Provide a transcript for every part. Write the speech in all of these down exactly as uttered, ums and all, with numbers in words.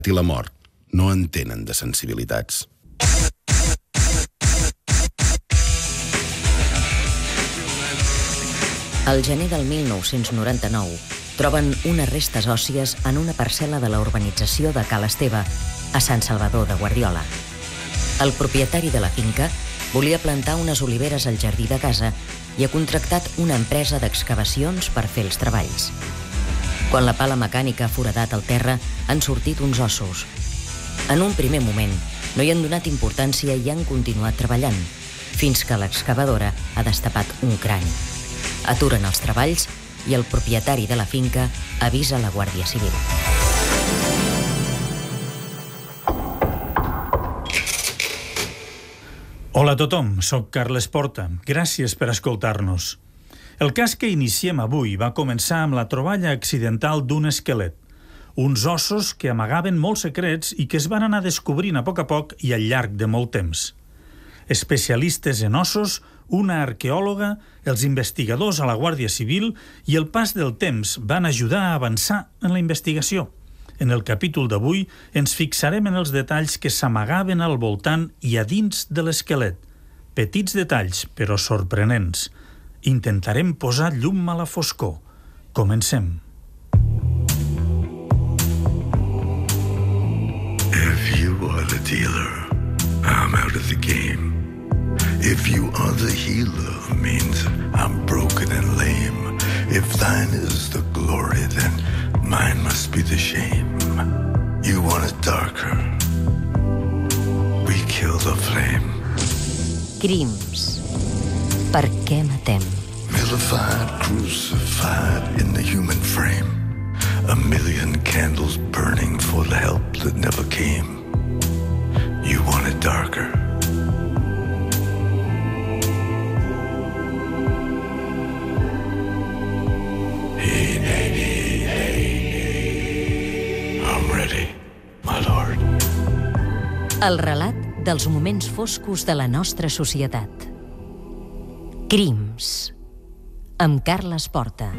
i la mort no entenen de sensibilitats. Al gener del mil nou-cents noranta-nou troben unes restes òssies en una parcel·la de la urbanització de Ca l'Esteve, a Sant Salvador de Guardiola. El propietari de la finca volia plantar unes oliveres al jardí de casa i ha contractat una empresa d'excavacions per fer els treballs. Quan la pala mecànica ha foradat el terra, han sortit uns ossos. En un primer moment, no hi han donat importància i han continuat treballant, fins que l'excavadora ha destapat un crani. Aturen els treballs i el propietari de la finca avisa la Guàrdia Civil. Hola a tothom, soc Carles Porta. Gràcies per escoltar-nos. El cas que iniciem avui va començar amb la troballa accidental d'un esquelet, uns ossos que amagaven molts secrets i que es van anar descobrint a poc a poc i al llarg de molt temps. Especialistes en ossos, una arqueòloga, els investigadors a la Guàrdia Civil i el pas del temps van ajudar a avançar en la investigació. En el capítol d'avui ens fixarem en els detalls que s'amagaven al voltant i a dins de l'esquelet. Petits detalls, però sorprenents. Intentarem posar llum a la foscor. Comencem. If you are the dealer, I'm out of the game. If you are the healer, means I'm broken and lame. If thine is the glory, then mine must be the shame. You want it darker, we kill the flame. Crims. Per què matem? Vilified, crucified in the human frame. A million candles burning for the help that never came. You want it darker. Hey, hey, hey, hey, I'm ready, my lord. El relat dels moments foscos de la nostra societat. Crims. Amb Carles Porta.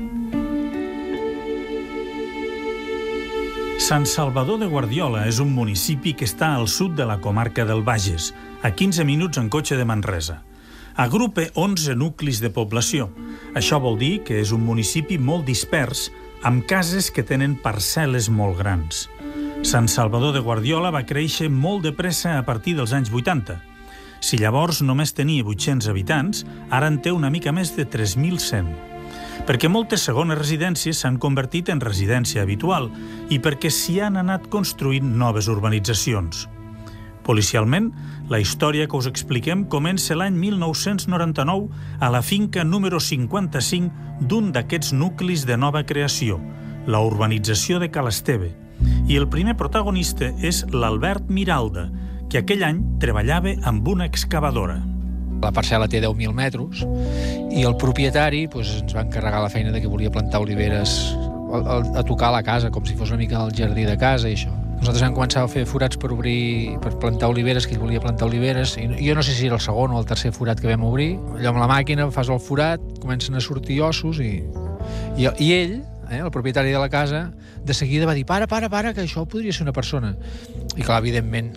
Sant Salvador de Guardiola és un municipi que està al sud de la comarca del Bages, a quinze minuts en cotxe de Manresa. Agrupa onze nuclis de població. Això vol dir que és un municipi molt dispers, amb cases que tenen parcel·les molt grans. Sant Salvador de Guardiola va créixer molt de pressa a partir dels anys vuitanta. Si llavors només tenia vuit-cents habitants, ara en té una mica més de tres mil cent. Perquè moltes segones residències s'han convertit en residència habitual i perquè s'hi han anat construint noves urbanitzacions. Policialment, la història que us expliquem comença l'any mil nou-cents noranta-nou a la finca número cinquanta-cinc d'un d'aquests nuclis de nova creació, la urbanització de Ca l'Esteve. I el primer protagonista és l'Albert Miralda, que aquell any treballava amb una excavadora. La parcel·la té deu mil metres i el propietari doncs, ens va encarregar la feina de que volia plantar oliveres a, a tocar la casa, com si fos una mica el jardí de casa i això. Nosaltres vam començar a fer forats per obrir, per plantar oliveres, que ell volia plantar oliveres, i jo no sé si era el segon o el tercer forat que vam obrir. Allò amb la màquina, fas el forat, comencen a sortir ossos i, i, i ell, eh, el propietari de la casa, de seguida va dir, para, para, para, que això podria ser una persona. I clar, evidentment,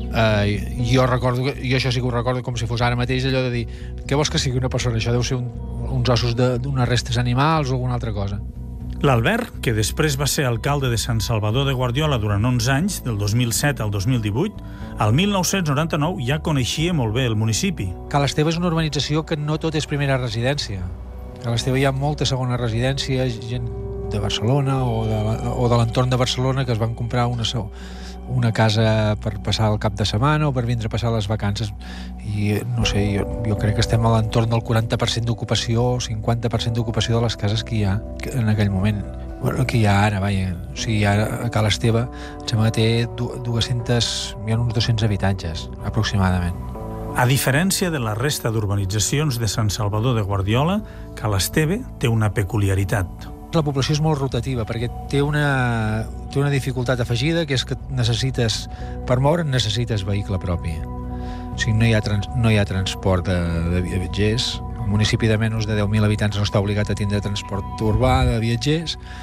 eh, jo recordo, jo això sí que ho recordo com si fos ara mateix, allò de dir, què vols que sigui una persona? Això deu ser un, uns ossos d'unes restes animals o alguna altra cosa. L'Albert, que després va ser alcalde de Sant Salvador de Guardiola durant onze anys, del dos mil set al dos mil divuit, al mil nou-cents noranta-nou ja coneixia molt bé el municipi. Ca l'Esteve és una urbanització que no tot és primera residència. A l'Esteve hi ha molta segona residència, gent de Barcelona o de, o de l'entorn de Barcelona que es van comprar una, una casa per passar el cap de setmana o per vindre a passar les vacances. I no sé, jo, jo crec que estem a l'entorn del quaranta per cent d'ocupació, cinquanta per cent d'ocupació de les cases que hi ha en aquell moment. Bueno, que hi ha ara, vaja. O sigui, ara a Ca l'Esteve em sembla que té dues-centes, hi ha uns dos-cents habitatges, aproximadament. A diferència de la resta d'urbanitzacions de Sant Salvador de Guardiola, Ca l'Esteve té una peculiaritat. La població és molt rotativa perquè té una, té una dificultat afegida, que és que necessites, per moure'n necessites vehicle propi. O sigui, no hi ha, trans, no hi ha transport de, de viatgers. Un municipi de menys de deu mil habitants no està obligat a tindre transport urbà de viatgers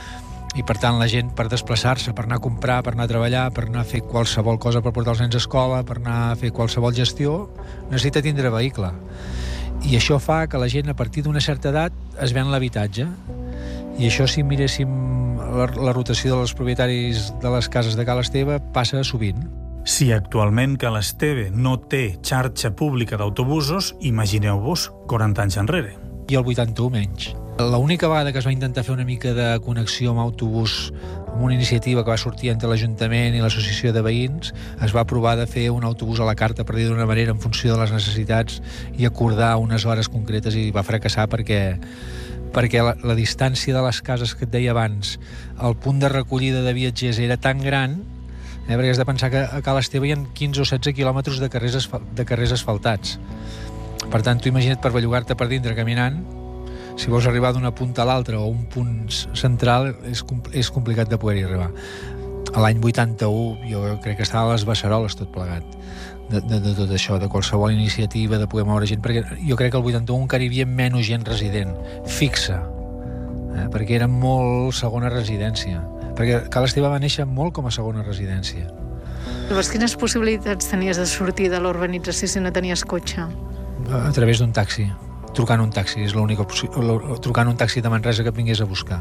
i per tant la gent per desplaçar-se, per anar a comprar, per anar a treballar, per anar a fer qualsevol cosa, per portar els nens a escola, per anar a fer qualsevol gestió, necessita tindre vehicle. I això fa que la gent a partir d'una certa edat es ven l'habitatge. I això, si miréssim la, la rotació dels propietaris de les cases de Ca l'Esteve, passa sovint. Si actualment Ca l'Esteve no té xarxa pública d'autobusos, imagineu-vos quaranta anys enrere. I el vuitanta-u menys. L'única vegada que es va intentar fer una mica de connexió amb autobús, amb una iniciativa que va sortir entre l'Ajuntament i l'Associació de Veïns, es va provar de fer un autobús a la carta, per dir d'una manera, en funció de les necessitats i acordar unes hores concretes, i va fracassar perquè, perquè la, la distància de les cases que et deia abans, el punt de recollida de viatgers era tan gran, eh, perquè has de pensar que a Ca l'Esteve hi ha quinze o setze quilòmetres de carrers, asfal, de carrers asfaltats. Per tant, tu imagina't per bellugar-te per dintre caminant, si vols arribar d'una punta a l'altra o un punt central, és, és complicat de poder-hi arribar. A l'any vuitanta-u jo crec que estava a les beceroles tot plegat de, de, de tot això, de qualsevol iniciativa de poder moure gent, perquè jo crec que el vuitanta-u encara hi havia menys gent resident fixa, eh? Perquè era molt segona residència, perquè Ca l'Esteve va néixer molt com a segona residència. Llavors, quines possibilitats tenies de sortir de la urbanització si no tenies cotxe? A través d'un taxi, trucant un taxi, és l'única possibilitat, trucant un taxi de Manresa que et vingués a buscar.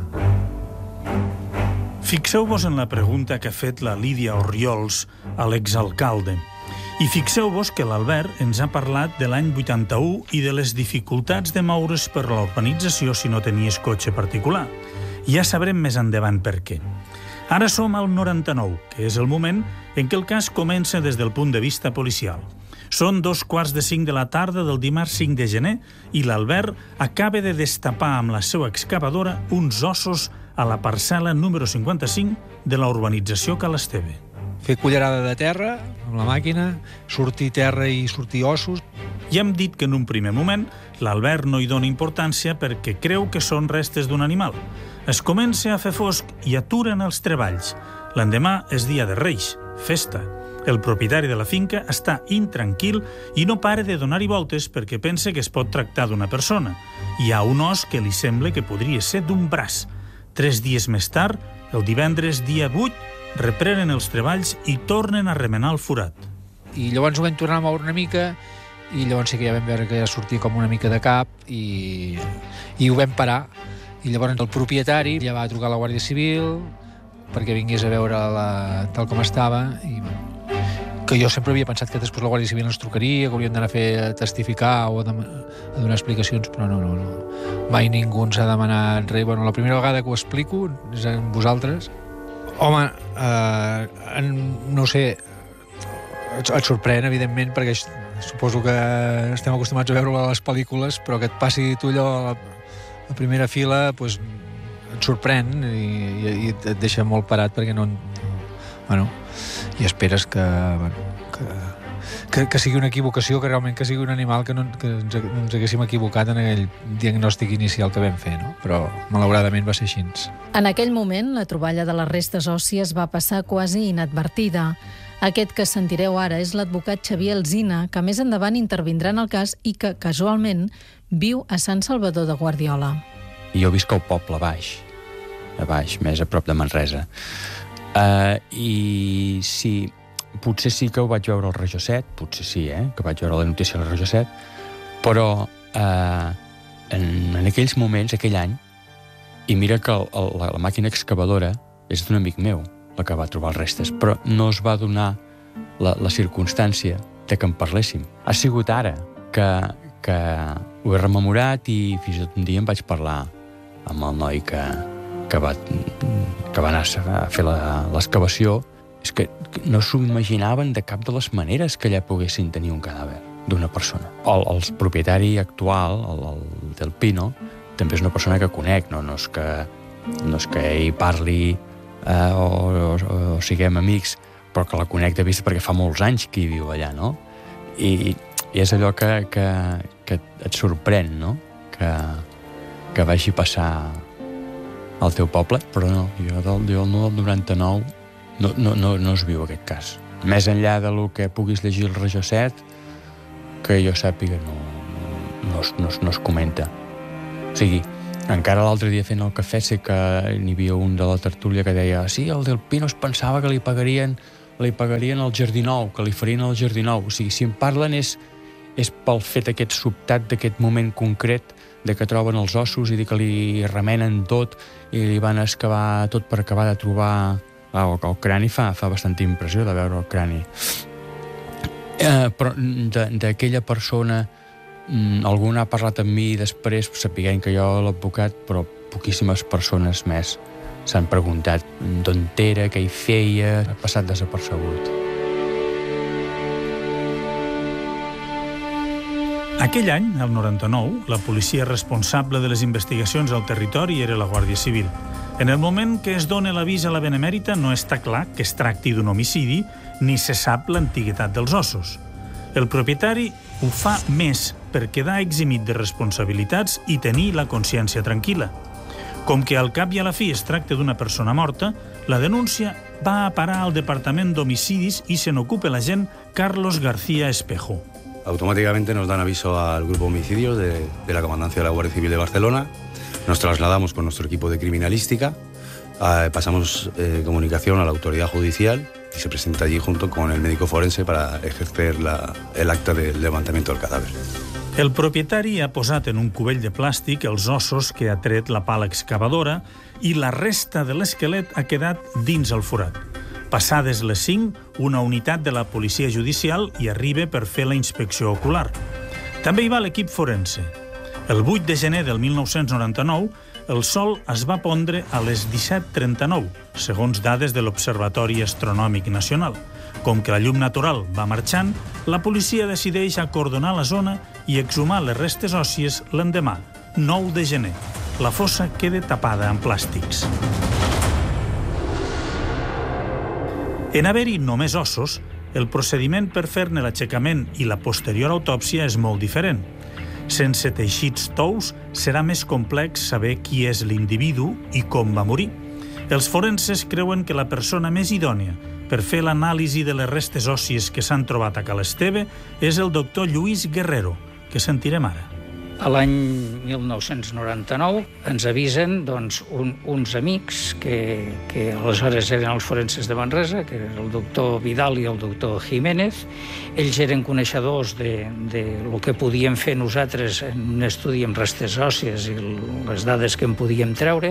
Fixeu-vos en la pregunta que ha fet la Lídia Orriols a l'exalcalde. I fixeu-vos que l'Albert ens ha parlat de l'any vuitanta-u i de les dificultats de moure's per la urbanització si no tenies cotxe particular. Ja sabrem més endavant per què. Ara som al noranta-nou, que és el moment en què el cas comença des del punt de vista policial. Són dos quarts de cinc de la tarda del dimarts cinc de gener i l'Albert acaba de destapar amb la seva excavadora uns ossos a la parcel·la número cinquanta-cinc de la urbanització Ca l'Esteve. Fer cullerada de terra amb la màquina, sortir terra i sortir ossos. Ja hem dit que en un primer moment l'Albert no hi dona importància perquè creu que són restes d'un animal. Es comença a fer fosc i aturen els treballs. L'endemà és dia de Reis, festa. El propietari de la finca està intranquil i no para de donar-hi voltes perquè pensa que es pot tractar d'una persona. Hi ha un os que li sembla que podria ser d'un braç. Tres dies més tard, el divendres dia vuit, reprenen els treballs i tornen a remenar el forat. I llavors ho vam tornar a moure una mica i llavors sí que ja vam veure que ja sortia com una mica de cap i, i ho vam parar. I llavors el propietari ja va trucar a la Guàrdia Civil perquè vingués a veure la, tal com estava, i que jo sempre havia pensat que després la Guàrdia Civil ens trucaria, que hauríem d'anar a fer a testificar o a, a donar explicacions, però no, no, no. Mai ningú ens ha demanat res. Bueno, la primera vegada que ho explico és amb vosaltres. Home, eh, en, no ho sé, et, et sorprèn, evidentment, perquè suposo que estem acostumats a veure a les pel·lícules, però que et passi tu allò a la, a primera fila, doncs, et sorprèn i, i, i et deixa molt parat perquè no... Bueno, i esperes que, bueno, que, que, que sigui una equivocació, que realment que sigui un animal, que no, que ens, ens haguéssim equivocat en aquell diagnòstic inicial que vam fer, no? Però malauradament va ser així. En aquell moment, la troballa de les restes òssies va passar quasi inadvertida. Aquest que sentireu ara és l'advocat Xavier Alsina, que més endavant intervindrà en el cas i que, casualment, viu a Sant Salvador de Guardiola. Jo visc al poble baix, a baix, més a prop de Manresa. Uh, i sí, potser sí que ho vaig veure al Regió set, potser sí, eh, que vaig veure la notícia al Regió set, però uh, en, en aquells moments, aquell any, i mira que el, el, la, la màquina excavadora és d'un amic meu, la que va trobar els restes, però no es va donar la, la circumstància de que en parléssim. Ha sigut ara que, que ho he rememorat i fins i tot un dia em vaig parlar amb el noi que... que va, que va anar a fer l'excavació, és que no s'ho imaginaven de cap de les maneres que allà poguessin tenir un cadàver d'una persona. El, el propietari actual, el, el del Pino, també és una persona que conec, no, no, és, que, no és que ell parli eh, o, o, o siguem amics, però que la conec de vista perquè fa molts anys que hi viu allà, no? I, i és allò que, que, que et sorprèn, no? Que, que vagi passar al teu poble, però no, jo del, jo del noranta-nou no, no, no, no es viu aquest cas. Més enllà de lo que puguis llegir el Regió set, que jo sàpiga no, no, es, no, es, no es comenta. O sigui, Encara l'altre dia fent el cafè sé que n'hi havia un de la tertúlia que deia sí, el Del Pino es pensava que li pagarien li pagarien al Jardí Nou, que li farien al Jardí Nou. O sigui, si en parlen és, és pel fet aquest sobtat d'aquest moment concret de que troben els ossos i de que li remenen tot i li van excavar tot per acabar de trobar... Ah, el crani fa, fa bastanta impressió de veure el crani. Eh, però d'aquella persona algú ha parlat amb mi després, sapiguent que jo l'advocat, però poquíssimes persones més s'han preguntat d'on era, què hi feia, ha passat desapercebut. Aquell any, el noranta-nou, la policia responsable de les investigacions al territori era la Guàrdia Civil. En el moment que es dona l'avís a la Benemèrita no està clar que es tracti d'un homicidi ni se sap l'antiguitat dels ossos. El propietari ho fa més per quedar eximit de responsabilitats i tenir la consciència tranquil·la. Com que al cap i a la fi es tracta d'una persona morta, la denúncia va a parar al Departament d'Homicidis y se n'ocupa l'agent Carlos García Espejo. Automáticamente nos dan aviso al grupo homicidios de, de la Comandancia de la Guardia Civil de Barcelona. Nos trasladamos con nuestro equipo de criminalística, eh, pasamos eh, comunicación a la autoridad judicial y se presenta allí junto con el médico forense para ejercer la, el acta del levantamiento del cadáver. El propietari ha posat en un cubell de plàstic els ossos que ha tret la pala excavadora i la resta de l'esquelet ha quedat dins el forat. Passades les cinc, una unitat de la policia judicial hi arriba per fer la inspecció ocular. També hi va l'equip forense. El vuit de gener del mil nou-cents noranta-nou, el sol es va pondre a les disset trenta-nou, segons dades de l'Observatori Astronòmic Nacional. Com que la llum natural va marxant, la policia decideix acordonar la zona i exhumar les restes òssies l'endemà, nou de gener. La fossa queda tapada amb plàstics. En haver-hi només ossos, el procediment per fer-ne l'aixecament i la posterior autòpsia és molt diferent. Sense teixits tous, serà més complex saber qui és l'individu i com va morir. Els forenses creuen que la persona més idònia per fer l'anàlisi de les restes òssies que s'han trobat a Cal Esteve és el doctor Lluís Guerrero, que sentirem ara. A l'any mil nou-cents noranta-nou ens avisen doncs, un, uns amics que, que aleshores eren els forenses de Manresa, que era el doctor Vidal i el doctor Jiménez. Ells eren coneixedors de, de lo que podíem fer nosaltres en un estudi amb restes òssies i les dades que en podíem treure,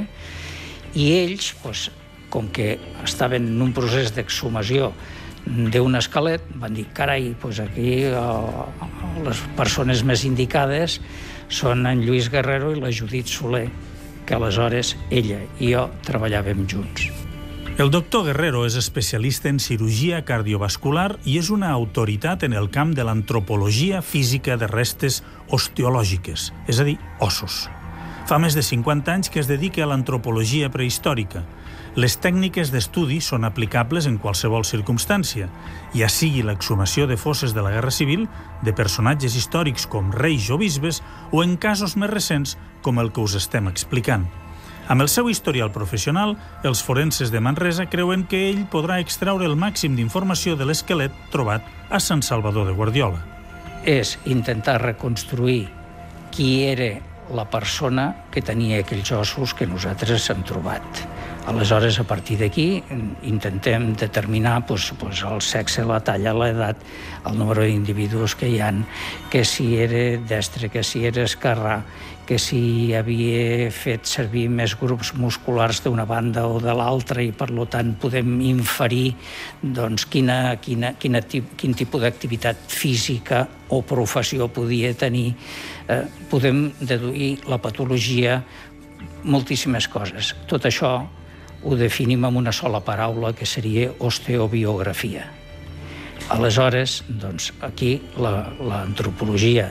i ells, doncs, com que estaven en un procés d'exhumació d'un esquelet, van dir, carai, doncs aquí oh, les persones més indicades són en Lluís Guerrero i la Judit Soler, que aleshores ella i jo treballàvem junts. El doctor Guerrero és especialista en cirurgia cardiovascular i és una autoritat en el camp de l'antropologia física de restes osteològiques, és a dir, ossos. Fa més de cinquanta anys que es dedica a l'antropologia prehistòrica. Les tècniques d'estudi són aplicables en qualsevol circumstància, ja sigui l'exhumació de fosses de la Guerra Civil, de personatges històrics com reis o bisbes, o en casos més recents com el que us estem explicant. Amb el seu historial professional, els forenses de Manresa creuen que ell podrà extraure el màxim d'informació de l'esquelet trobat a Sant Salvador de Guardiola. És intentar reconstruir qui era la persona que tenia aquells ossos que nosaltres hem trobat. Aleshores, a partir d'aquí, intentem determinar doncs, doncs, el sexe, la talla, l'edat, el número d'individus que hi ha, que si era destre, que si era esquerrà, que si havia fet servir més grups musculars d'una banda o de l'altra i, per tant, podem inferir doncs, quina, quina, quina, quin tipus d'activitat física o professió podia tenir. Eh, podem deduir la patologia, moltíssimes coses. Tot això ho definim amb una sola paraula, que seria osteobiografia. Aleshores, doncs, aquí l'antropologia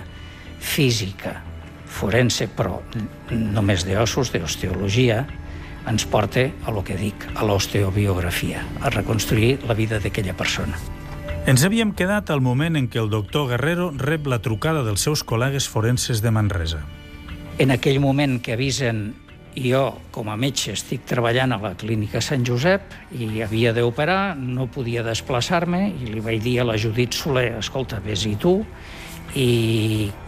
física, forense, però només d'ossos, d'osteologia, ens porta a lo que dic, a l'osteobiografia, a reconstruir la vida d'aquella persona. Ens havíem quedat al moment en què el doctor Guerrero rep la trucada dels seus col·legues forenses de Manresa. En aquell moment que avisen, jo, com a metge, estic treballant a la clínica Sant Josep i havia d'operar, no podia desplaçar-me i li vaig dir a la Judit Soler, escolta, vés-hi tu, i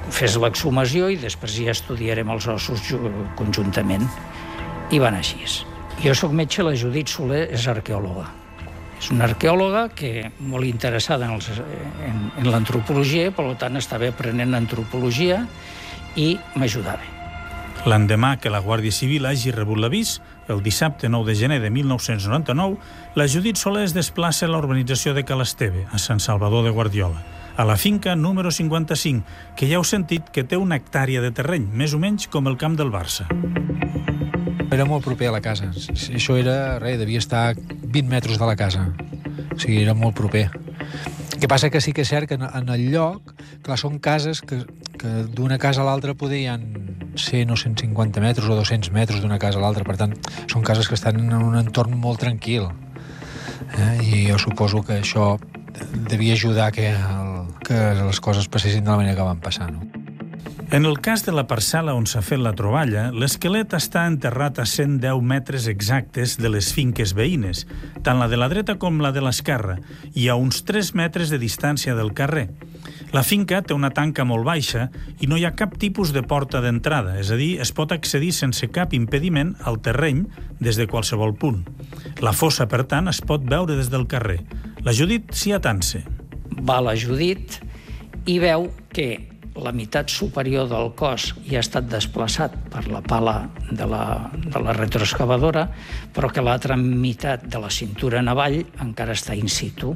fes l'exhumació i després ja estudiarem els ossos conjuntament. I van així. Jo soc metge, la Judit Soler és arqueòloga. És una arqueòloga que molt interessada en, els, en, en l'antropologia, per tant estava aprenent antropologia i m'ajudava. L'endemà que la Guàrdia Civil hagi rebut l'avís, el dissabte nou de gener de mil nou-cents noranta-nou, la Judit Soler es desplaça a la urbanització de Ca l'Esteve, a Sant Salvador de Guardiola, a la finca número cinquanta-cinc, que ja heu sentit que té una hectàrea de terreny, més o menys com el camp del Barça. Era molt proper a la casa. Això era, res, devia estar vint metres de la casa. O sigui, era molt proper. El que passa que sí que és cert que en el lloc, clar, són cases que, que d'una casa a l'altra podien ser no cent cinquanta metres o dos-cents metres d'una casa a l'altra. Per tant, són cases que estan en un entorn molt tranquil. Eh? I jo suposo que això devia ajudar que, el, que les coses passessin de la manera que van passar, no? En el cas de la parcel·la on s'ha fet la troballa, l'esquelet està enterrat a cent deu metres exactes de les finques veïnes, tant la de la dreta com la de l'esquerra, i a uns tres metres de distància del carrer. La finca té una tanca molt baixa i no hi ha cap tipus de porta d'entrada, és a dir, es pot accedir sense cap impediment al terreny des de qualsevol punt. La fossa, per tant, es pot veure des del carrer. La Judit s'hi atansa. Va la Judit i veu que la meitat superior del cos ja ha estat desplaçat per la pala de la, de la retroexcavadora, però que l'altra meitat de la cintura en avall encara està in situ.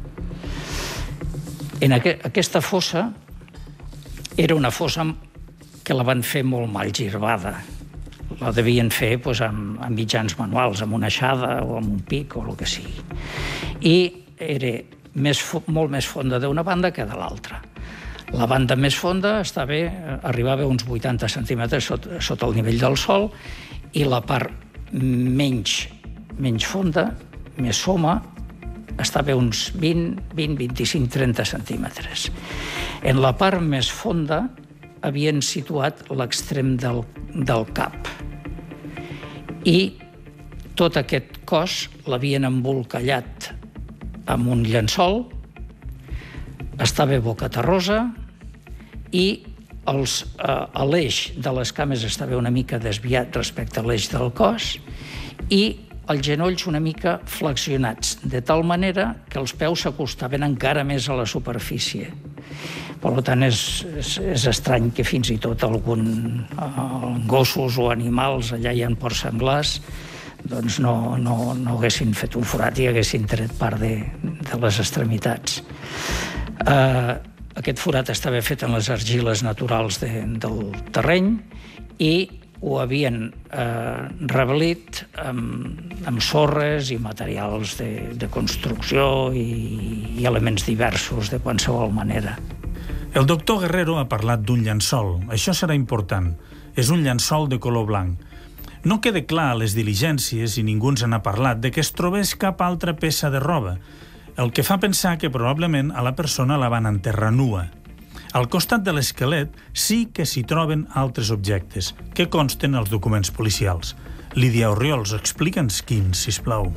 En aqu aquesta fossa era una fossa que la van fer molt mal girbada. La devien fer doncs, amb, amb mitjans manuals, amb una aixada o amb un pic o el que sigui. I era més, molt més fonda d'una banda que de l'altra. La banda més fonda estava, arribava a uns vuitanta centímetres sota, sota el nivell del sòl i la part menys, menys fonda, més soma, estava a uns vint, vint, vint-i-cinc, trenta centímetres. En la part més fonda havien situat l'extrem del, del cap i tot aquest cos l'havien embolcallat amb un llençol, estava boca terrosa i els, eh, l'eix de les cames estava una mica desviat respecte a l'eix del cos i els genolls una mica flexionats, de tal manera que els peus s'acostaven encara més a la superfície. Per tant, és, és, és estrany que fins i tot algun eh, gossos o animals, allà hi ha porcs senglars, doncs no, no, no haguessin fet un forat i haguessin tret part de, de les extremitats. Uh, aquest forat estava fet en les argiles naturals de, del terreny i ho havien uh, rebelit amb, amb sorres i materials de, de construcció i, i elements diversos de qualsevol manera. El doctor Guerrero ha parlat d'un llençol. Això serà important. És un llençol de color blanc. No queda clar a les diligències, i ningú ens n'ha parlat, de que es trobés cap altra peça de roba, el que fa pensar que probablement a la persona la van enterrar nua. Al costat de l'esquelet sí que s'hi troben altres objectes, que consten als documents policials. Lídia Orriols, explica'ns quins, sisplau.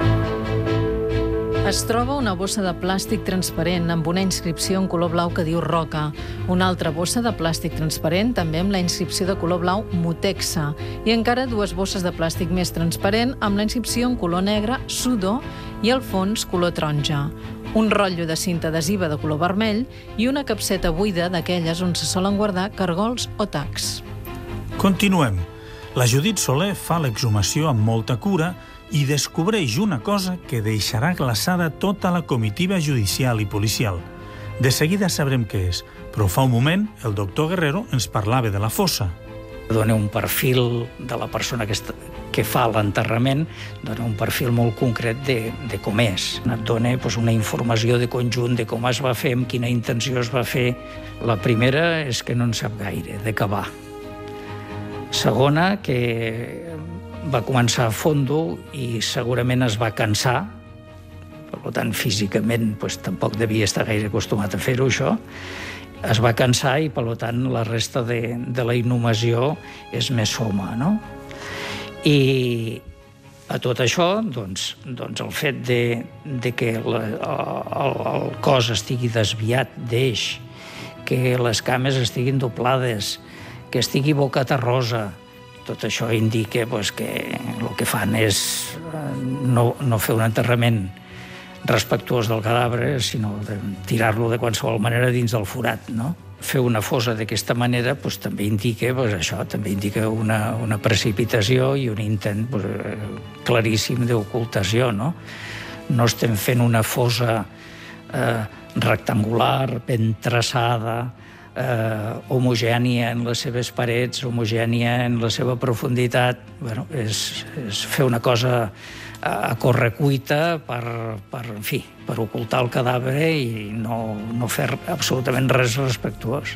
Es troba una bossa de plàstic transparent amb una inscripció en color blau que diu Roca, una altra bossa de plàstic transparent també amb la inscripció de color blau Mutexa i encara dues bosses de plàstic més transparent amb la inscripció en color negre Sudo i al fons color taronja, un rotllo de cinta adhesiva de color vermell i una capseta buida d'aquelles on se solen guardar cargols o tacs. Continuem. La Judit Soler fa l'exhumació amb molta cura i descobreix una cosa que deixarà glaçada tota la comitiva judicial i policial. De seguida sabrem què és, però fa un moment el doctor Guerrero ens parlava de la fossa. Dona un perfil de la persona que, està, que fa l'enterrament, dona un perfil molt concret de, de com és. Et dona doncs, una informació de conjunt de com es va fer, amb quina intenció es va fer. La primera és que no en sap gaire, de què va. Segona, que va començar a fondo i segurament es va cansar, per tant, físicament doncs, tampoc devia estar gaire acostumat a fer-ho, això. Es va cansar i, per tant, la resta de, de la inhumació és més soma, no? I a tot això, doncs, doncs el fet de, de que la, el, el cos estigui desviat d'eix, que les cames estiguin doblades, que estigui boca terrosa. Tot això indica pues, que el que fan és no, no fer un enterrament respectuós del cadàver, sinó de tirar-lo de qualsevol manera dins del forat, no? Fer una fosa d'aquesta manera pues, també indica pues, això, també indica una, una precipitació i un intent pues, claríssim d'ocultació, no? No estem fent una fosa eh, rectangular, ben traçada, eh, homogènia en les seves parets, homogènia en la seva profunditat. Bueno, és, és fer una cosa a correcuita per, per, en fi, per ocultar el cadàver i no, no fer absolutament res respectuós.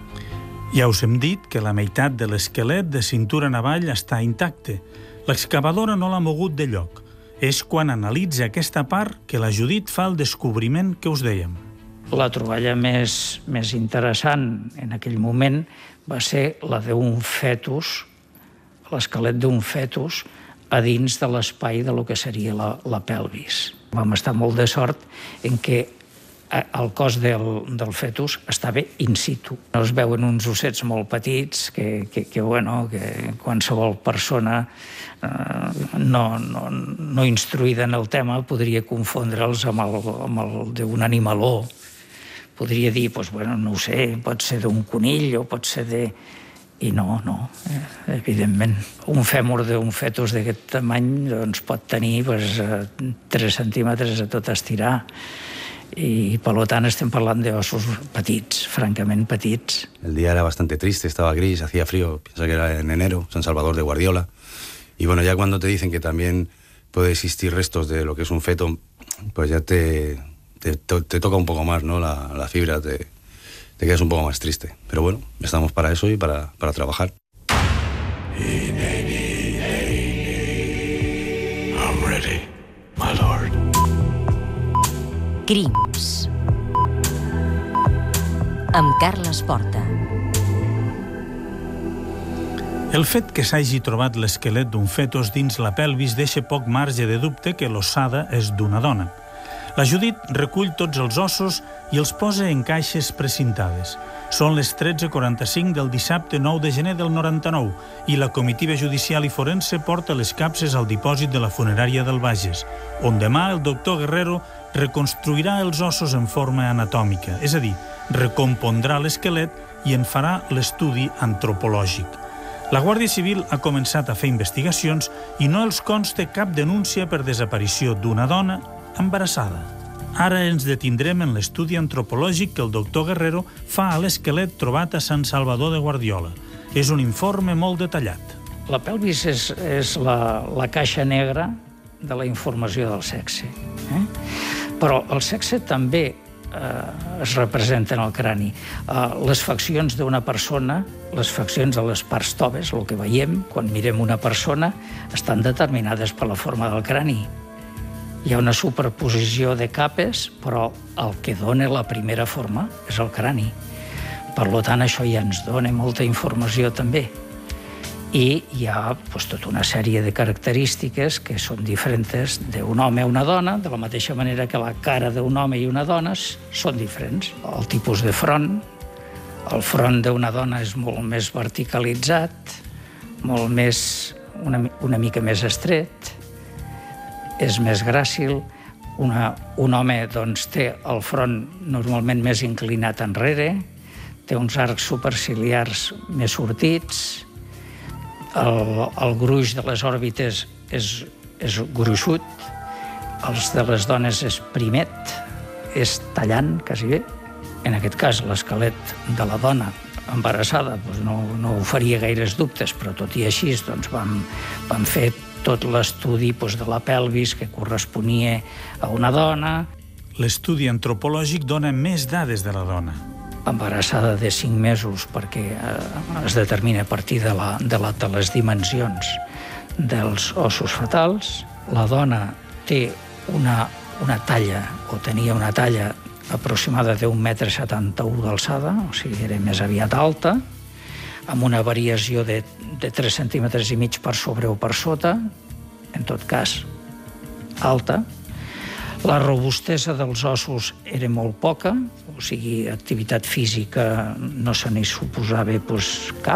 Ja us hem dit que la meitat de l'esquelet de cintura en avall està intacte. L'excavadora no l'ha mogut de lloc. És quan analitza aquesta part que la Judit fa el descobriment que us dèiem. La troballa més, més interessant en aquell moment va ser la d'un fetus, l'esquelet d'un fetus, a dins de l'espai de lo que seria la, la pelvis. Vam estar molt de sort en què el cos del, del fetus estava in situ. Es veuen uns ossets molt petits que, que, que, bueno, que qualsevol persona eh, no, no, no instruïda en el tema podria confondre'ls amb el, amb el d'un animaló. Podria dir, doncs, bueno, no ho sé, pot ser d'un conill o pot ser de... I no, no, evidentment. Un fèmur d'un fetus d'aquest tamany doncs, pot tenir pues, tres centímetres a tot estirar. I, per tant, estem parlant d'ossos petits, francament petits. El día era bastante triste, estaba gris, hacía frío, piensa que era en enero, San Salvador de Guardiola. Y bueno, ya cuando te dicen que también puede existir restos de lo que es un feto, pues ya te, te, te toca un poco más, ¿no? La, la fibra, te, te quedas un poco más triste. Pero bueno, estamos para eso y para, para trabajar. I'm ready, my lord. Crims. Amb Carles Porta. El fet que s'hagi trobat l'esquelet d'un fetus dins la pelvis deixa poc marge de dubte que l'ossada és d'una dona. La Judit recull tots els ossos i els posa en caixes precintades. Són les tretze quaranta-cinc del dissabte nou de gener del noranta-nou i la comitiva judicial i forense porta les capses al dipòsit de la funerària del Bages, on demà el doctor Guerrero reconstruirà els ossos en forma anatòmica, és a dir, recompondrà l'esquelet i en farà l'estudi antropològic. La Guàrdia Civil ha començat a fer investigacions i no els consta cap denúncia per desaparició d'una dona embarassada. Ara ens detindrem en l'estudi antropològic que el doctor Guerrero fa a l'esquelet trobat a Sant Salvador de Guardiola. És un informe molt detallat. La pelvis és, és la, la caixa negra de la informació del sexe. Eh? Però el sexe també eh, es representa en el crani. Eh, les faccions d'una persona, les faccions de les parts toves, el que veiem quan mirem una persona, estan determinades per la forma del crani. Hi ha una superposició de capes, però el que dona la primera forma és el crani. Per tant, això ja ens dona molta informació també. I hi ha pues, tota una sèrie de característiques que són diferents d'un home a una dona, de la mateixa manera que la cara d'un home i una dona són diferents. El tipus de front, el front d'una dona és molt més verticalitzat, molt més, una, una mica més estret, és més gràcil. Una, un home doncs, té el front normalment més inclinat enrere, té uns arcs superciliars més sortits, el, el gruix de les òrbites és, és gruixut, els de les dones és primet, és tallant, quasi bé. En aquest cas, l'esquelet de la dona embarassada doncs no, no oferia gaires dubtes, però tot i així doncs, vam, vam fer tot l'estudi doncs, de la pelvis que corresponia a una dona. L'estudi antropològic dona més dades de la dona. Embarassada de cinc mesos perquè eh, es determina a partir de, la, de, la, de les dimensions dels ossos fetals. La dona té una, una talla, o tenia una talla aproximada d'un metre setanta-u d'alçada, o sigui, era més aviat alta, amb una variació de, de tres centímetres i mig per sobre o per sota, en tot cas alta. La robustesa dels ossos era molt poca, o sigui, activitat física no se n'hi suposava pues, cap.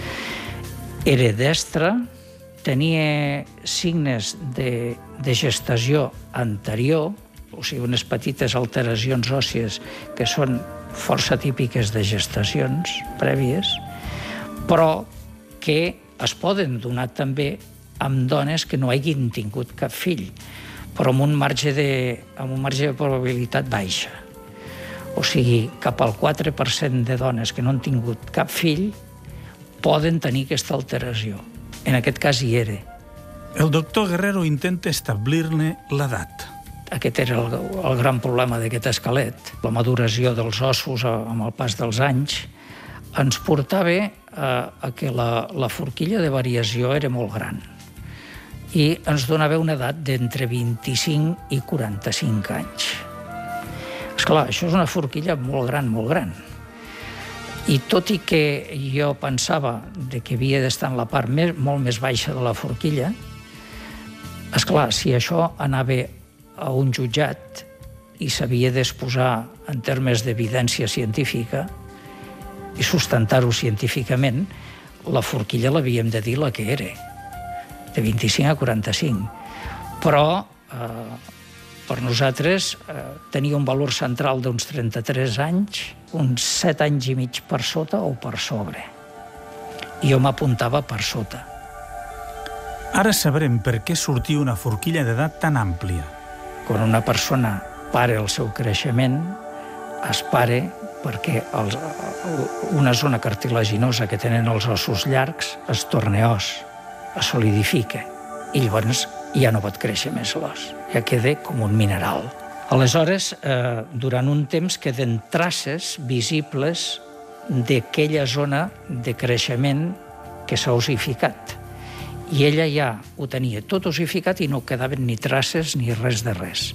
Era destre, tenia signes de, de gestació anterior, o sigui, unes petites alteracions òssies que són força típiques de gestacions prèvies, però que es poden donar també amb dones que no hagin tingut cap fill, però amb un marge de, amb un marge de probabilitat baixa. O sigui, cap al quatre per cent de dones que no han tingut cap fill poden tenir aquesta alteració. En aquest cas hi era. El doctor Guerrero intenta establir-ne l'edat. Aquest era el, el gran problema d'aquest esquelet. La maduració dels ossos amb el pas dels anys ens portava a, a que la, la forquilla de variació era molt gran i ens donava una edat d'entre vint-i-cinc i quaranta-cinc anys. Esclar, això és una forquilla molt gran, molt gran. I tot i que jo pensava de que havia d'estar en la part més, molt més baixa de la forquilla, esclar, si això anava a un jutjat i s'havia d'exposar en termes d'evidència científica i sustentar-ho científicament, la forquilla l'havíem de dir la que era, de vint-i-cinc a quaranta-cinc. Però eh, per nosaltres eh, tenia un valor central d'uns trenta-tres anys, uns set anys i mig per sota o per sobre. I jo m'apuntava per sota. Ara sabrem per què sortia una forquilla d'edat tan àmplia. Quan una persona para el seu creixement, es para perquè els, una zona cartilaginosa que tenen els ossos llargs es torna os, es solidifica, i llavors ja no pot créixer més l'os, ja queda com un mineral. Aleshores, eh, durant un temps queden traces visibles d'aquella zona de creixement que s'ha ossificat. I ella ja ho tenia tot ossificat i no quedaven ni traces ni res de res.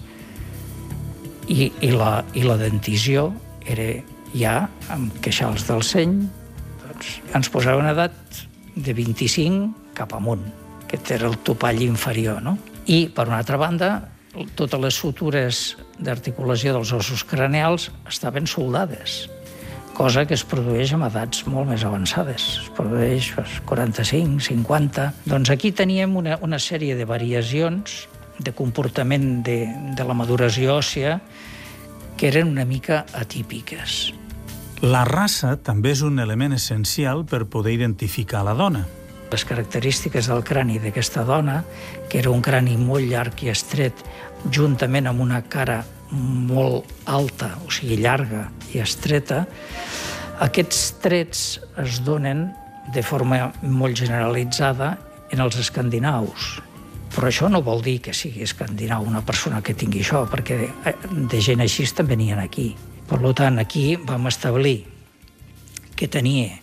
I, i, la, i la dentició era ja amb queixals del seny, doncs ens posava una edat de vint-i-cinc cap amunt. Aquest era el topall inferior, no? I, per una altra banda, totes les sutures d'articulació dels ossos craneals estaven soldades, cosa que es produeix amb edats molt més avançades. Es produeix pues, quaranta-cinc, cinquanta... Doncs aquí teníem una, una sèrie de variacions de comportament de, de la maduració òssia que eren una mica atípiques. La raça també és un element essencial per poder identificar la dona. Les característiques del crani d'aquesta dona, que era un crani molt llarg i estret, juntament amb una cara molt alta, o sigui, llarga i estreta, aquests trets es donen de forma molt generalitzada en els escandinaus. Però això no vol dir que sigui escandinau una persona que tingui això, perquè de gent així també n'hi ha aquí. Per tant, aquí vam establir que tenia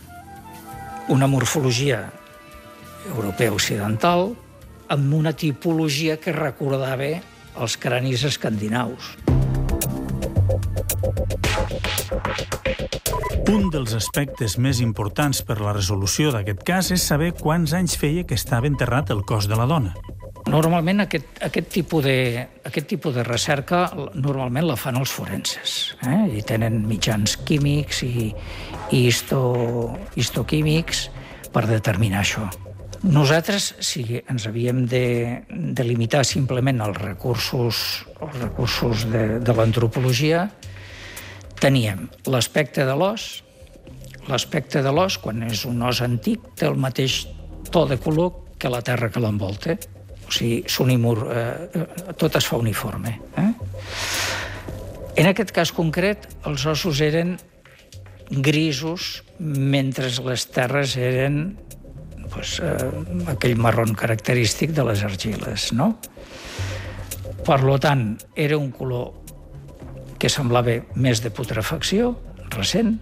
una morfologia europea occidental amb una tipologia que recordava els cranis escandinaus. Un dels aspectes més importants per la resolució d'aquest cas és saber quants anys feia que estava enterrat el cos de la dona. Normalment aquest, aquest, tipus de, aquest tipus de recerca normalment la fan els forenses, eh? I tenen mitjans químics i, i histo, histoquímics per determinar això. Nosaltres, si ens havíem de, de limitar simplement als recursos, als recursos de, de l'antropologia, teníem l'aspecte de l'os. L'aspecte de l'os, quan és un os antic, té el mateix to de color que la terra que l'envolta. O sigui, s'unimur, eh, tot es fa uniforme. Eh? En aquest cas concret, els ossos eren grisos, mentre les terres eren pues, eh, aquell marrón característic de les argiles, no? Per tant, era un color que semblava més de putrefacció, recent.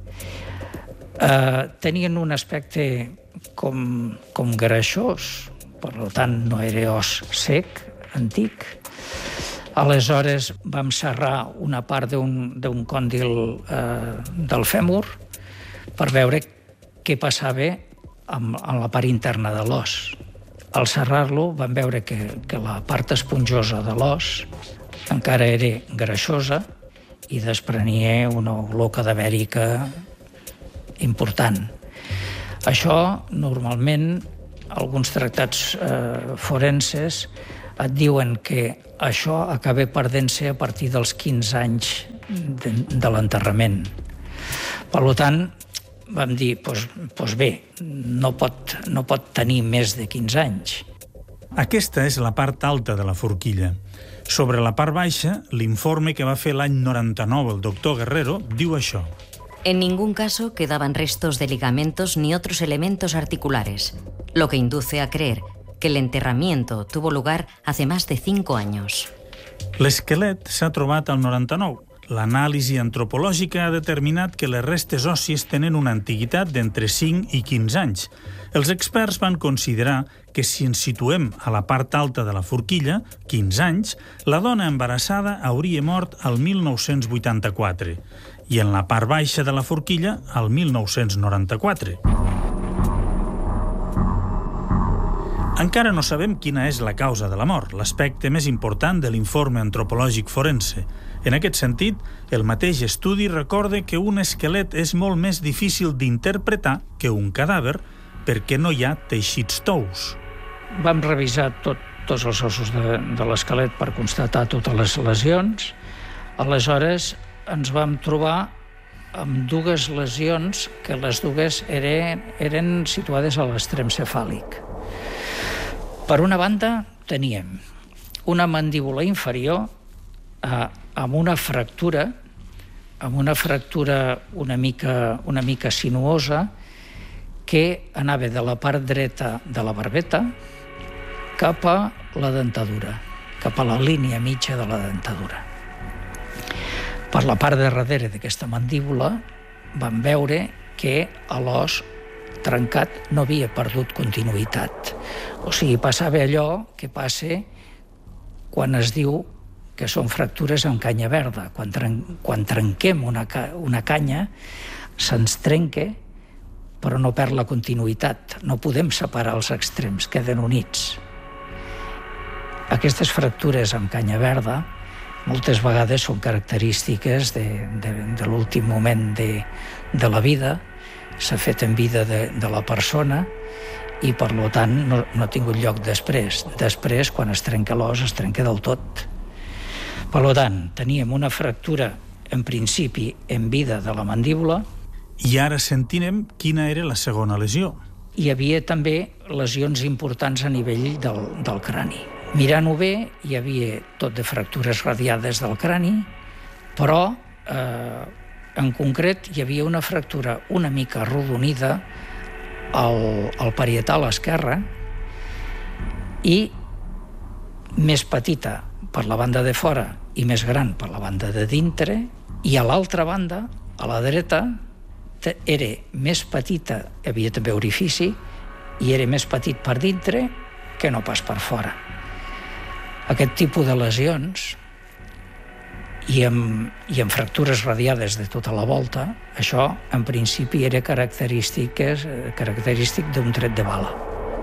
Eh, tenien un aspecte com, com greixós, per tant, no era os sec, antic. Aleshores vam serrar una part d'un còndil eh, del fèmur per veure què passava amb, amb la part interna de l'os. Al serrar-lo vam veure que, que la part esponjosa de l'os encara era greixosa i desprenia una olor cadavèrica important. Això, normalment, alguns tractats eh, forenses et diuen que això acaba perdent-se a partir dels quinze anys de, de l'enterrament. Per tant, vam dir, doncs, doncs bé, no pot, no pot tenir més de quinze anys. Aquesta és la part alta de la forquilla. Sobre la part baixa, l'informe que va fer l'any noranta-nou el doctor Guerrero diu això. En ningún caso quedaban restos de ligamentos ni otros elementos articulares, lo que induce a creer que el enterramiento tuvo lugar hace más de cinco años. L'esquelet s'ha trobat al noranta-nou. L'anàlisi antropològica ha determinat que les restes òssies tenen una antiguitat d'entre cinc i quinze anys. Els experts van considerar que si ens situem a la part alta de la forquilla, quinze anys, la dona embarassada hauria mort al mil nou-cents vuitanta-quatre i en la part baixa de la forquilla al mil nou-cents noranta-quatre. Encara no sabem quina és la causa de la mort, l'aspecte més important de l'informe antropològic forense. En aquest sentit, el mateix estudi recorda que un esquelet és molt més difícil d'interpretar que un cadàver perquè no hi ha teixits tous. Vam revisar tot, tots els ossos de, de l'esquelet per constatar totes les lesions. Aleshores, ens vam trobar amb dues lesions que les dues eren, eren situades a l'extrem cefàlic. Per una banda, teníem una mandíbula inferior eh, amb una fractura, amb una fractura una mica, una mica sinuosa que anava de la part dreta de la barbeta cap a la dentadura, cap a la línia mitja de la dentadura. Per la part de darrere d'aquesta mandíbula vam veure que l'os trencat no havia perdut continuïtat. O sigui, passava allò que passa quan es diu que són fractures amb canya verda. Quan, tren quan trenquem una, ca una canya, se'ns trenca, però no perd la continuïtat. No podem separar els extrems, queden units. Aquestes fractures amb canya verda moltes vegades són característiques de, de, de l'últim moment de, de la vida, s'ha fet en vida de, de la persona i, per tant, no, no ha tingut lloc després. Després, quan es trenca l'os, es trenca del tot. Per tant, teníem una fractura, en principi, en vida de la mandíbula. I ara sentirem quina era la segona lesió. Hi havia també lesions importants a nivell del, del crani. Mirant-ho bé, hi havia tot de fractures radiades del crani, però eh, en concret hi havia una fractura una mica arrodonida al, al parietal esquerre i més petita per la banda de fora i més gran per la banda de dintre, i a l'altra banda, a la dreta, era més petita, hi havia també orifici, i era més petit per dintre que no pas per fora. Aquest tipus de lesions i amb, i amb fractures radiades de tota la volta, això en principi era característic, característic d'un tret de bala.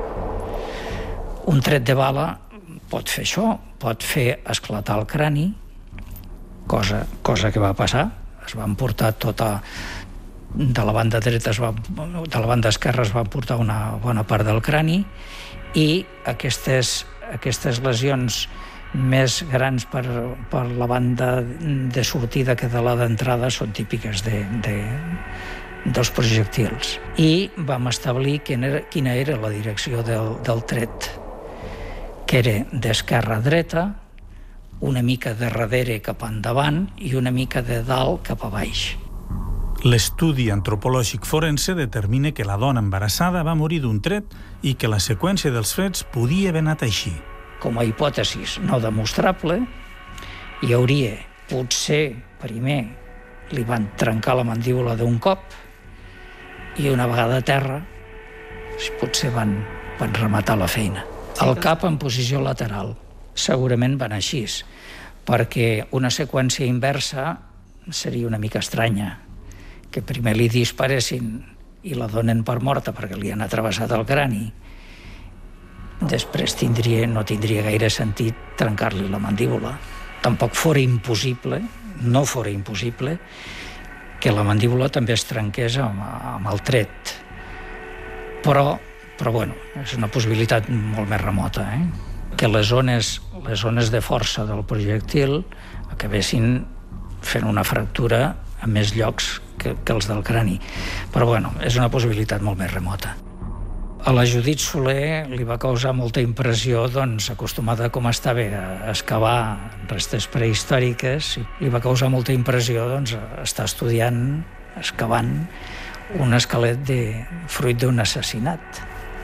Un tret de bala pot fer això, pot fer esclatar el crani, cosa, cosa que va passar. Es van portar tota... De la banda dreta, es va, de la banda esquerra es va portar una bona part del crani i aquestes, aquestes lesions més grans per, per la banda de sortida que de la d'entrada són típiques de, de, dels projectils. I vam establir quina era, quina era la direcció del, del tret, que era d'esquerra a dreta, una mica de darrere cap endavant i una mica de dalt cap a baix. L'estudi antropològic forense determina que la dona embarassada va morir d'un tret i que la seqüència dels fets podia haver anat així. Com a hipòtesis no demostrable, hi hauria, potser, primer, li van trencar la mandíbula d'un cop i una vegada a terra, potser van, van rematar la feina. El cap en posició lateral, segurament van així, perquè una seqüència inversa seria una mica estranya, que primer li disparessin i la donen per morta perquè li han atravessat el crani. Després tindria, no tindria gaire sentit trencar-li la mandíbula. tampoc fora impossible, no fora impossible, que la mandíbula també es trenqués amb, amb el tret. Però, però bueno, és una possibilitat molt més remota, eh? Que les zones, les zones de força del projectil acabessin fent una fractura a més llocs que, que els del crani. Però bueno, és una possibilitat molt més remota. A la Judit Soler li va causar molta impressió, doncs, acostumada com estava a excavar restes prehistòriques, li va causar molta impressió, doncs, estar estudiant, excavant un esquelet de fruit d'un assassinat.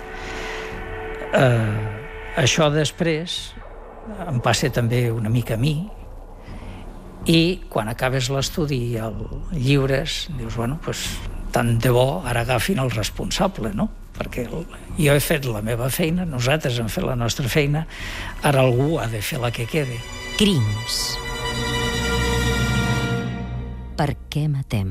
Eh, això després em passa també una mica a mi, i quan acabes l'estudi i el lliures, dius, bueno, doncs, tant de bo ara agafin el responsable, no? Perquè jo he fet la meva feina, nosaltres hem fet la nostra feina, ara algú ha de fer la que quede. Crims. Per què matem?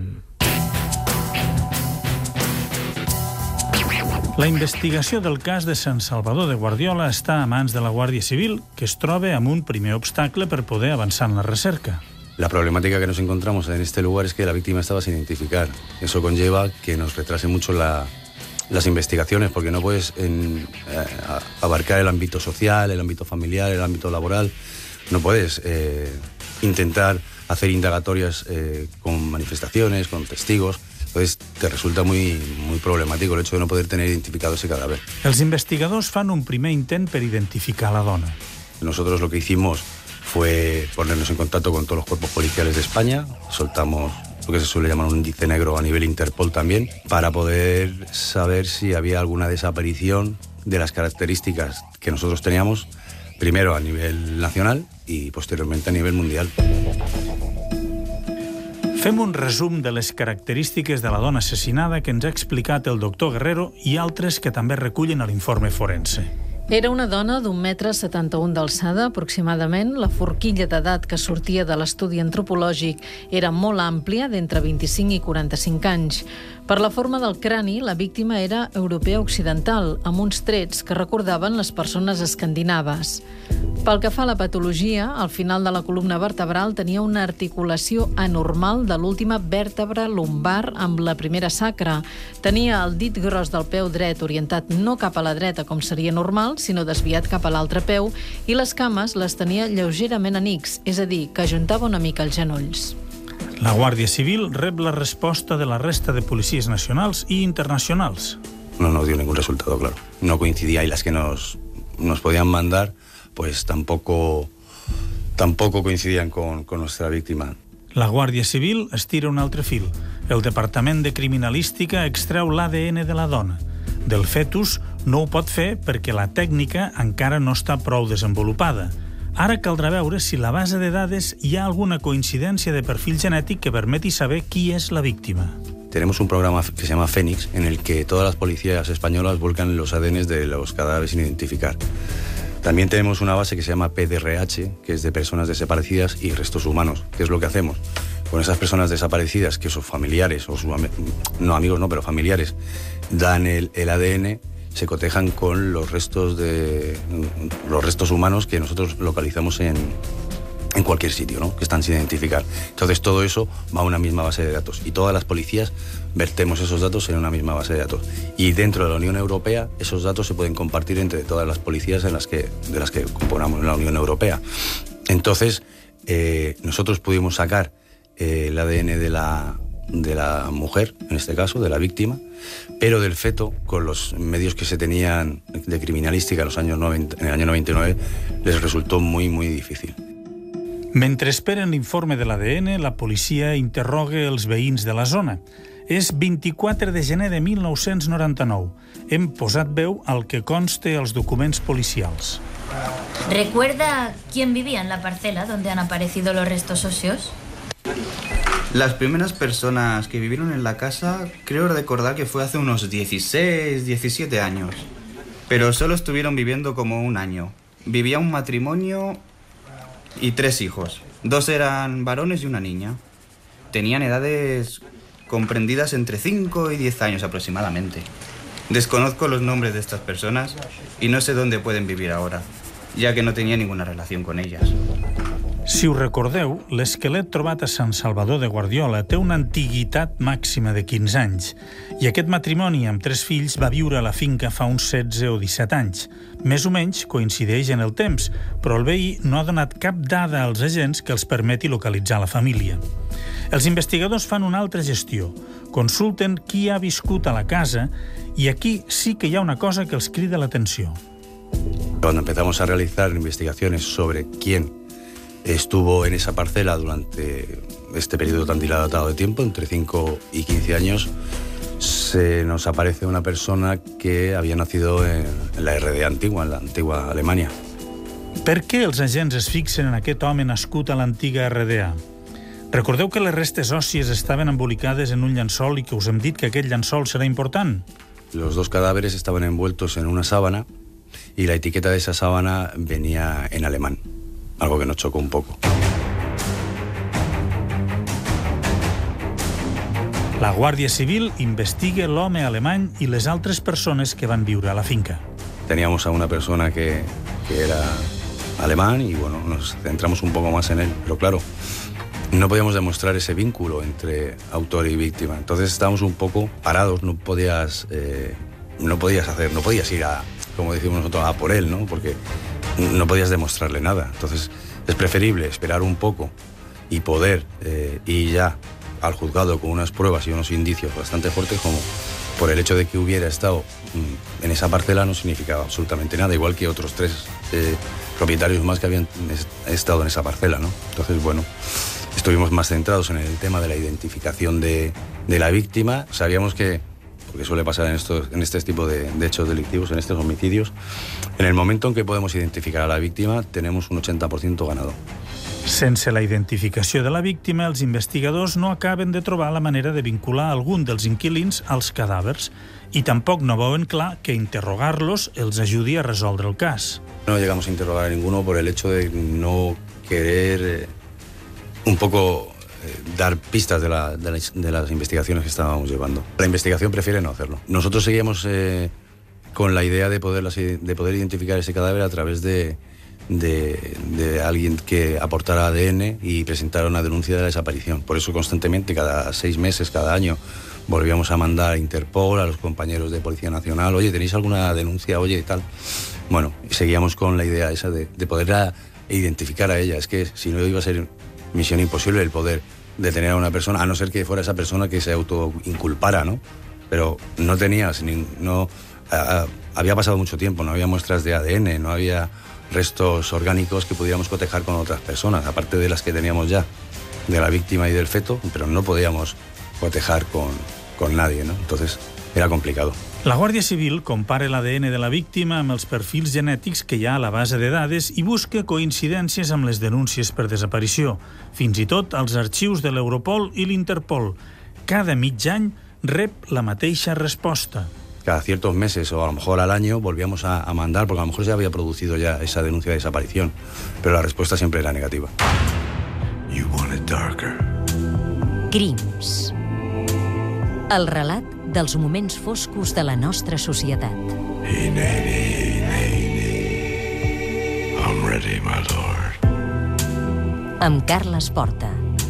La investigació del cas de Sant Salvador de Guardiola està a mans de la Guàrdia Civil, que es troba amb un primer obstacle per poder avançar en la recerca. La problemática que nos encontramos en este lugar es que la víctima estaba sin identificar. Eso conlleva que nos retrase mucho la, las investigaciones, porque no puedes en, eh, abarcar el ámbito social, el ámbito familiar, el ámbito laboral. No puedes eh, intentar hacer indagatorias eh, con manifestaciones, con testigos. Entonces te resulta muy, muy problemático el hecho de no poder tener identificado ese cadáver. Els investigadors fan un primer intent per identificar la dona. Nosotros lo que hicimos fue ponernos en contacto con todos los cuerpos policiales de España, soltamos lo que se suele llamar un índice negro a nivel Interpol también, para poder saber si había alguna desaparición de las características que nosotros teníamos, primero a nivel nacional y posteriormente a nivel mundial. Fem un resum de les característiques de la dona assassinada que ens ha explicat el doctor Guerrero i altres que també recullen a l'informe forense. Era una dona d'un metre setanta-un d'alçada, aproximadament. La forquilla d'edat que sortia de l'estudi antropològic era molt àmplia, d'entre vint-i-cinc i quaranta-cinc anys. Per la forma del crani, la víctima era europea occidental, amb uns trets que recordaven les persones escandinaves. Pel que fa a la patologia, al final de la columna vertebral tenia una articulació anormal de l'última vèrtebra lumbar amb la primera sacra. Tenia el dit gros del peu dret orientat no cap a la dreta, com seria normal, sinó desviat cap a l'altre peu, i les cames les tenia lleugerament en X, és a dir, que ajuntava una mica els genolls. La Guàrdia Civil rep la resposta de la resta de policies nacionals i internacionals. No nos dio ningún resultado, claro. No coincidía, y las que nos, nos podían mandar, pues tampoco, tampoco coincidían con, con nuestra víctima. La Guàrdia Civil estira un altre fil. El Departament de Criminalística extreu l'A D N de la dona. Del fetus no ho pot fer perquè la tècnica encara no està prou desenvolupada. Ara caldrà veure si la base de dades hi ha alguna coincidència de perfil genètic que permeti saber qui és la víctima. Tenemos un programa que se llama Fénix, en el que todas las policías españolas volcan los A D Ns de los cadáveres sin identificar. También tenemos una base que se llama P D R H, que es de personas desaparecidas y restos humanos. ¿Qué es lo que hacemos? Con esas personas desaparecidas, que sus familiares, o sus no amigos, no, pero familiares, dan el, el A D N, se cotejan con los restos de los restos humanos que nosotros localizamos en, en cualquier sitio, ¿no? Que están sin identificar. Entonces todo eso va a una misma base de datos y todas las policías vertemos esos datos en una misma base de datos. Y dentro de la Unión Europea esos datos se pueden compartir entre todas las policías en las que, de las que componamos en la Unión Europea. Entonces eh, nosotros pudimos sacar eh, el A D N de la, de la mujer, en este caso, de la víctima, pero del feto, con los medios que se tenían de criminalística en, los años noventa, en el año noventa y nueve, les resultó muy, muy difícil. Mentre esperen l'informe de l'A D N, la policia interroga els veïns de la zona. És vint-i-quatre de gener de mil nou-cents noranta-nou. Hem posat veu al que conste als documents policials. ¿Recuerda quién vivía en la parcela donde han aparecido los restos óseos? Las primeras personas que vivieron en la casa, creo recordar que fue hace unos dieciséis, diecisiete años. Pero solo estuvieron viviendo como un año. Vivía un matrimonio y tres hijos. Dos eran varones y una niña. Tenían edades comprendidas entre cinco y diez años aproximadamente. Desconozco los nombres de estas personas y no sé dónde pueden vivir ahora, ya que no tenía ninguna relación con ellas. Si us recordeu, l'esquelet trobat a Sant Salvador de Guardiola té una antiguitat màxima de quinze anys i aquest matrimoni amb tres fills va viure a la finca fa uns setze o disset anys. Més o menys coincideix en el temps, però el veí no ha donat cap dada als agents que els permeti localitzar la família. Els investigadors fan una altra gestió. Consulten qui ha viscut a la casa i aquí sí que hi ha una cosa que els crida l'atenció. Cuando empezamos a realizar investigaciones sobre quién estuvo en esa parcela durante este periodo tan dilatado de tiempo, entre cinco y quince años, se nos aparece una persona que había nacido en la R D A antigua, en la antigua Alemania. Per què els agents es fixen en aquest home nascut a l'antiga R D A? Recordeu que les restes òssies estaven embolicades en un llençol i que us hem dit que aquest llençol serà important? Los dos cadáveres estaban envueltos en una sábana y la etiqueta de esa sábana venía en alemán. Algo que nos chocó un poco. La Guàrdia Civil investiga l'home alemany i les altres persones que van viure a la finca. Teníamos a una persona que, que era alemán y bueno, nos centramos un poco más en él, pero claro, no podíamos demostrar ese vínculo entre autor y víctima. Entonces estábamos un poco parados, no podías, eh, no podías hacer, no podías ir a, como decimos nosotros, a por él, ¿no? Porque no podías demostrarle nada. Entonces es preferible esperar un poco y poder eh, ir ya al juzgado con unas pruebas y unos indicios bastante fuertes, como por el hecho de que hubiera estado mm, en esa parcela no significaba absolutamente nada, igual que otros tres eh, propietarios más que habían estado en esa parcela, ¿no? Entonces, bueno, estuvimos más centrados en el tema de la identificación de, de la víctima. Sabíamos que, porque suele pasar en, estos, en este tipo de, de hechos delictivos, en estos homicidios, en el momento en que podemos identificar a la víctima, tenemos un ochenta por ciento ganado. Sense la identificació de la víctima, els investigadors no acaben de trobar la manera de vincular algun dels inquilins als cadàvers i tampoc no veuen clar que interrogar-los els ajudi a resoldre el cas. No llegamos a interrogar a ninguno por el hecho de no querer eh, un poco eh, dar pistas de, la, de, la, de las investigaciones que estábamos llevando. La investigación prefiere no hacerlo. Nosotros seguíamos eh, con la idea de poder, de poder identificar ese cadáver a través de, de, de alguien que aportara A D N y presentara una denuncia de la desaparición. Por eso constantemente, cada seis meses, cada año, volvíamos a mandar a Interpol, a los compañeros de Policía Nacional, oye, ¿tenéis alguna denuncia? Oye, y tal. Bueno, seguíamos con la idea esa de, de poder a, identificar a ella. Es que si no iba a ser misión imposible el poder detener a una persona, a no ser que fuera esa persona que se autoinculpara, ¿no? Pero no tenías, ni, no, a, a, había pasado mucho tiempo, no había muestras de A D N, no había restos orgánicos que pudiéramos cotejar con otras personas, aparte de las que teníamos ya, de la víctima y del feto, pero no podíamos cotejar con, con nadie, ¿no? Entonces era complicado. La Guàrdia Civil compara l'A D N de la víctima amb els perfils genètics que hi ha a la base de dades i busca coincidències amb les denúncies per desaparició, fins i tot als arxius de l'Europol i l'Interpol. Cada mig any rep la mateixa resposta. Cada ciertos meses o a lo mejor al año volvíamos a, a mandar, porque a lo mejor se había producido ya esa denuncia de desaparición, pero la respuesta siempre era negativa. You want it darker. Crims. El relat dels moments foscos de la nostra societat. Hey, Nene, Nene. I'm ready, my lord. Amb Carles Porta.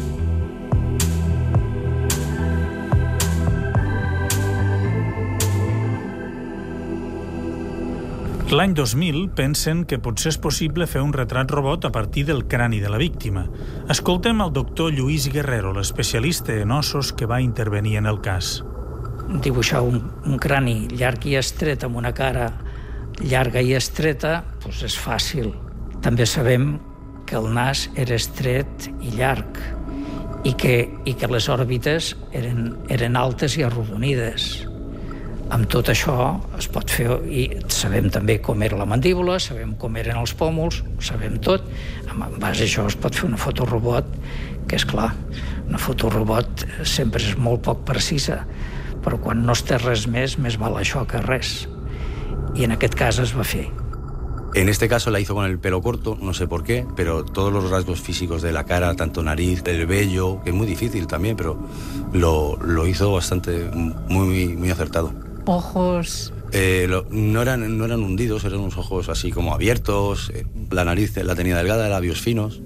L'any dos mil pensen que potser és possible fer un retrat robot a partir del crani de la víctima. Escoltem el doctor Lluís Guerrero, l'especialista en ossos que va intervenir en el cas. Dibuixar un, un crani llarg i estret amb una cara llarga i estreta doncs és fàcil. També sabem que el nas era estret i llarg i que, i que les òrbites eren, eren altes i arrodonides. Amb tot això es pot fer, i sabem també com era la mandíbula, sabem com eren els pòmuls, sabem tot. En base a això es pot fer una fotorobot, que és clar, una fotorobot sempre és molt poc precisa, però quan no es té res més, més val això que res. I en aquest cas es va fer. En este caso la hizo con el pelo corto, no sé por qué, pero todos los rasgos físicos de la cara, tanto nariz, el vello, que es muy difícil también, pero lo, lo hizo bastante, muy, muy acertado. Ojos... Eh, lo, no, eran, no eran hundidos, eran unos ojos así como abiertos, eh, la nariz la tenía delgada, labios finos,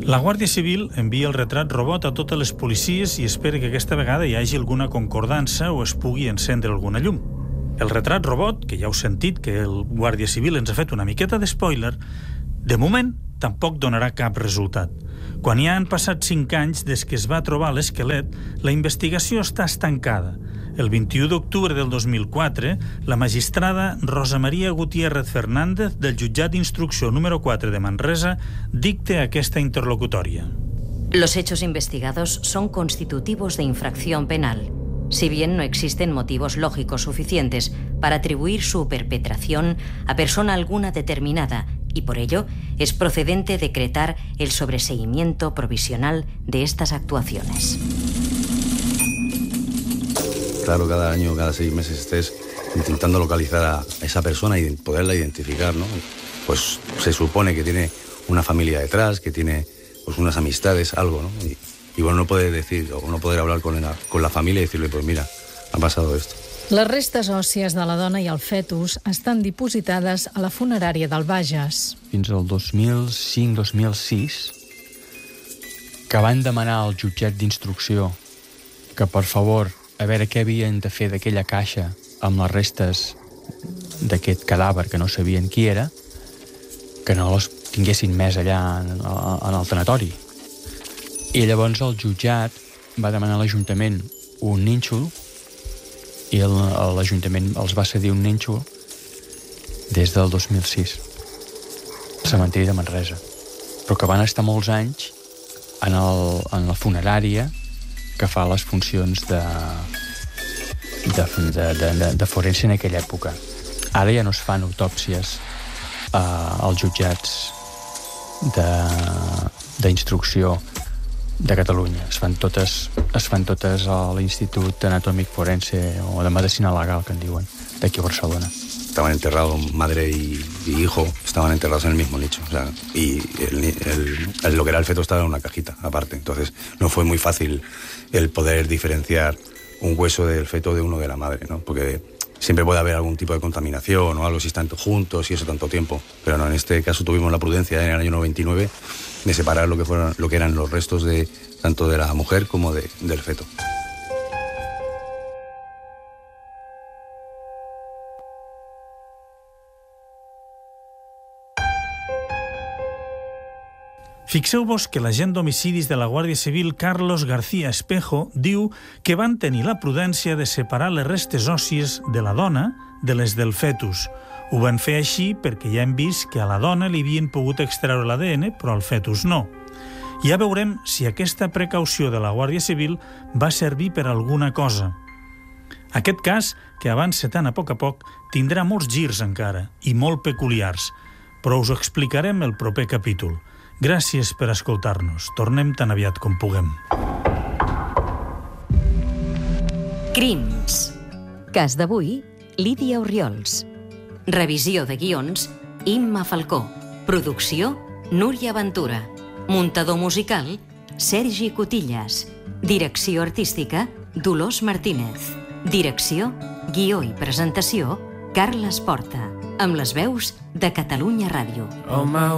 La Guàrdia Civil envia el retrat robot a totes les policies i espera que aquesta vegada hi hagi alguna concordança o es pugui encendre alguna llum. El retrat robot, que ja heu sentit que el Guàrdia Civil ens ha fet una miqueta d'espoiler, de moment tampoc donarà cap resultat. Quan ja han passat cinc anys des que es va trobar l'esquelet, la investigació està estancada. El vint-i-u d'octubre del dos mil quatre, la magistrada Rosa María Gutiérrez Fernández del jutjat d'instrucció número quatre de Manresa dicta aquesta interlocutòria. Los hechos investigados son constitutivos de infracción penal, si bien no existen motivos lógicos suficientes para atribuir su perpetración a persona alguna determinada y por ello es procedente decretar el sobreseimiento provisional de estas actuaciones. Claro, cada año, cada seis meses estés intentando localizar a esa persona y poderla identificar, ¿no? Pues se supone que tiene una familia detrás, que tiene pues unas amistades, algo, ¿no? Y, y bueno, no poder decir, o no poder hablar con la, con la familia y decirle, pues mira, ha pasado esto. Les restes òssies de la dona i el fetus estan dipositades a la funerària del Bages. Fins al dos mil cinc dos mil sis, que van demanar al jutjat d'instrucció que, per favor, a veure què havien de fer d'aquella caixa amb les restes d'aquest cadàver que no sabien qui era, que no les tinguessin més allà en, en el tanatori. I llavors el jutjat va demanar a l'Ajuntament un nínxol i l'Ajuntament els va cedir un nínxol des del dos mil sis, al cementiri de Manresa, però que van estar molts anys en, el, en la funerària que fa les funcions de, de, de, de, de forense en aquella època. Ara ja no es fan autòpsies eh, als jutjats d'instrucció de, de Catalunya. Es fan totes, es fan totes a l'Institut Anatòmic Forense o de Medicina Legal, que en diuen, d'aquí a Barcelona. Estaban enterrados madre y, y hijo, estaban enterrados en el mismo nicho. O sea, y el, el, el, lo que era el feto estaba en una cajita aparte. Entonces no fue muy fácil el poder diferenciar un hueso del feto de uno de la madre, ¿no? Porque siempre puede haber algún tipo de contaminación o algo si están juntos y eso tanto tiempo. Pero no, en este caso tuvimos la prudencia en el año noventa y nueve de separar lo que, fueron, lo que eran los restos de, tanto de la mujer como de, del feto. Fixeu-vos que l'agent d'homicidis de la Guàrdia Civil, Carlos García Espejo, diu que van tenir la prudència de separar les restes òssies de la dona de les del fetus. Ho van fer així perquè ja hem vist que a la dona li havien pogut extreure l'A D N, però al fetus no. Ja veurem si aquesta precaució de la Guàrdia Civil va servir per alguna cosa. Aquest cas, que avança tan a poc a poc, tindrà molts girs encara, i molt peculiars, però us ho explicarem el proper capítol. Gràcies per escoltar-nos. Tornem tan aviat com puguem. Crims. Cas d'avui, Lídia Orriols. Revisió de guions, Imma Falcó. Producció, Núria Ventura. Muntador musical, Sergi Cotillas. Direcció artística, Dolors Martínez. Direcció, guió i presentació, Carles Porta. Amb les veus de Catalunya Ràdio.